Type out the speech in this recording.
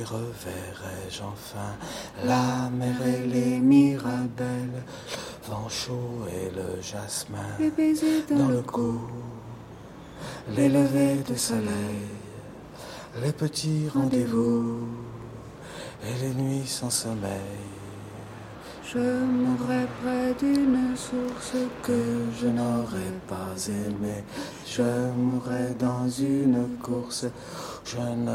et reverrai-je enfin la mer et les mirabelles, le vent chaud et le jasmin, les baisers dans le cou, les levées de soleil, les petits rendez-vous et les nuits sans sommeil. Je mourrai près d'une source Que je n'aurais pas aimé, je mourrai dans une course, je ne